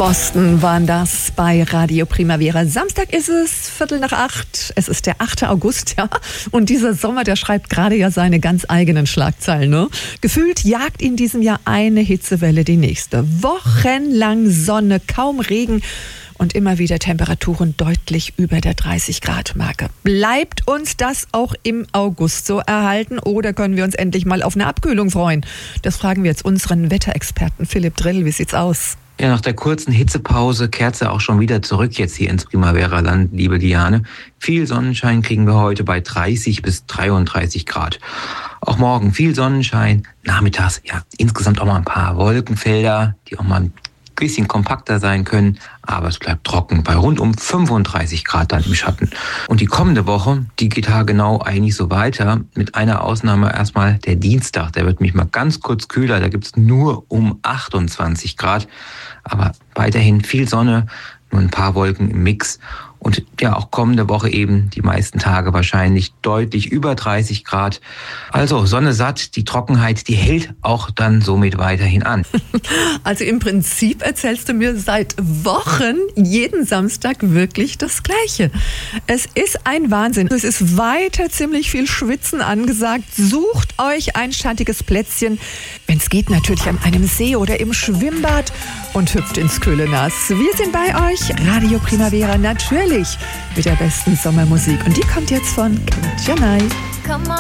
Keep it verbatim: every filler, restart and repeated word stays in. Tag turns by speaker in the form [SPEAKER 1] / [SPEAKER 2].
[SPEAKER 1] Boston waren das bei Radio Primavera. Samstag ist es, Viertel nach acht. Es ist der achte August, ja. Und dieser Sommer, der schreibt gerade ja seine ganz eigenen Schlagzeilen, ne? Gefühlt jagt in diesem Jahr eine Hitzewelle die nächste. Wochenlang Sonne, kaum Regen und immer wieder Temperaturen deutlich über der dreißig Grad Marke. Bleibt uns das auch im August so erhalten oder können wir uns endlich mal auf eine Abkühlung freuen? Das fragen wir jetzt unseren Wetterexperten Philipp Drill. Wie sieht's aus?
[SPEAKER 2] Ja, nach der kurzen Hitzepause kehrt sie auch schon wieder zurück jetzt hier ins Primavera-Land, liebe Diane. Viel Sonnenschein kriegen wir heute bei dreißig bis dreiunddreißig Grad. Auch morgen viel Sonnenschein, nachmittags ja insgesamt auch mal ein paar Wolkenfelder, die auch mal ein bisschen kompakter sein können, aber es bleibt trocken bei rund um fünfunddreißig Grad dann im Schatten. Und die kommende Woche, die geht haargenau eigentlich so weiter, mit einer Ausnahme erstmal der Dienstag. Der wird mich mal ganz kurz kühler, da gibt's nur um achtundzwanzig Grad, aber weiterhin viel Sonne, nur ein paar Wolken im Mix. Und ja, auch kommende Woche eben die meisten Tage wahrscheinlich deutlich über dreißig Grad. Also Sonne satt, die Trockenheit, die hält auch dann somit weiterhin an.
[SPEAKER 1] Also im Prinzip erzählst du mir seit Wochen jeden Samstag wirklich das Gleiche. Es ist ein Wahnsinn. Es ist weiter ziemlich viel Schwitzen angesagt. Sucht euch ein schattiges Plätzchen, wenn es geht natürlich an einem See oder im Schwimmbad und hüpft ins kühle Nass. Wir sind bei euch, Radio Primavera natürlich mit der besten Sommermusik. Und die kommt jetzt von Kate Janai.